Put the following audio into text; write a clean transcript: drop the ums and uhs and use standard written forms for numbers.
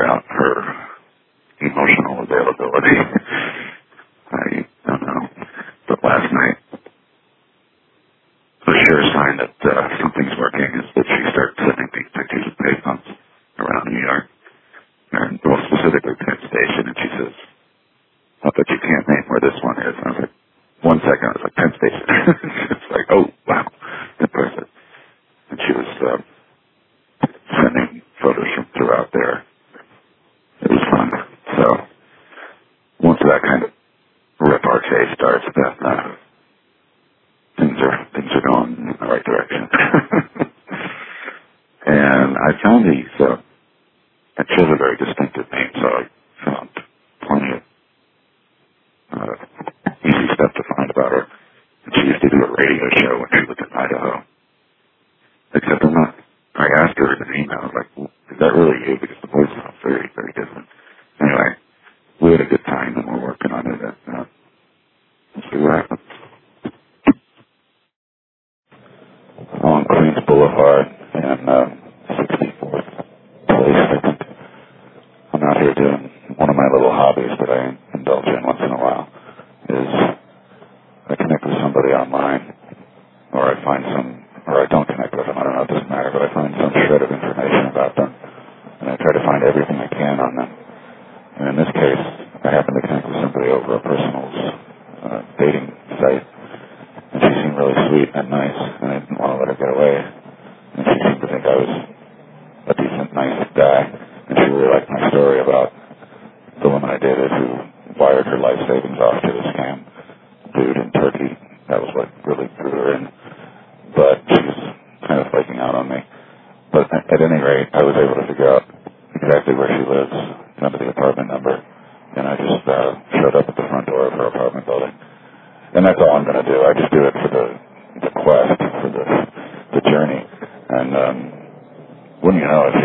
doubt her emotional availability. I don't know. But last night, the sure sign that something's working is that she starts sending these pictures of payphones around New York, and well, specifically Penn Station, and she says, "I bet you can't name where this one is." And I was like, 1 second, I was like, Penn Station. It's like, oh, wow, impressive. And she was sending photos from throughout there. It was fun. So once that kind of repartee starts, then things are going in the right direction. And I found these, and she has a very distinctive name, so I found plenty of easy stuff to find about her. And she used to do a radio show when she lived in Idaho. Except I asked her in an email, I was like, well, is that really you? Because the voice sounds very, very different. Anyway, we had a good time and we're working on it. And, we'll see what happens. On Queens Boulevard and 64th Place, I think. I'm out here doing one of my little hobbies that I indulge in once in a while is I connect with somebody online, or I find or I don't connect with them, I don't know, it doesn't matter, but I find some shred of information about them, and I try to find everything I can on them. And in this case, I happened to connect with somebody over a personal's dating site, and she seemed really sweet and nice, and I didn't want to let her get away. And she seemed to think I was a decent, nice guy, and she really liked my story about the woman I dated who wired her life savings off to the scam dude in Turkey. That was what really drew her in. But she was kind of flaking out on me. But at any rate, I was able to figure out exactly where she lives, under the apartment number, and I just showed up at the front door of her apartment building. And that's all I'm going to do. I just do it for the quest, for the journey. And wouldn't you know, if